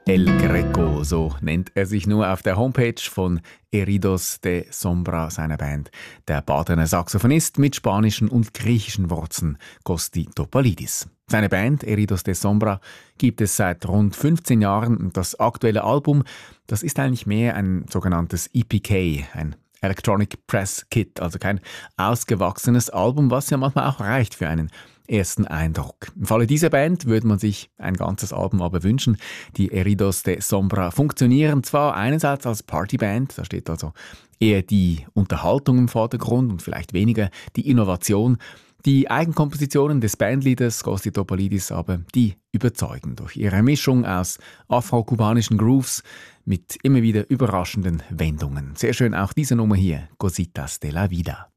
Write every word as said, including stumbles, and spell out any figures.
El Greco, so nennt er sich nur auf der Homepage von Heridos de Sombra, seiner Band. Der Badener Saxophonist mit spanischen und griechischen Wurzeln, Kosti Topalidis. Seine Band Heridos de Sombra gibt es seit rund fünfzehn Jahren und das aktuelle Album, das ist eigentlich mehr ein sogenanntes E P K, ein Electronic Press Kit, also kein ausgewachsenes Album, was ja manchmal auch reicht für einen ersten Eindruck. Im Falle dieser Band würde man sich ein ganzes Album aber wünschen. Die Heridos de Sombra funktionieren zwar einerseits als Partyband, da steht also eher die Unterhaltung im Vordergrund und vielleicht weniger die Innovation. Die Eigenkompositionen des Bandleaders Kosti Topalidis aber, die überzeugen durch ihre Mischung aus afro-kubanischen Grooves mit immer wieder überraschenden Wendungen. Sehr schön auch diese Nummer hier, Cositas de la Vida.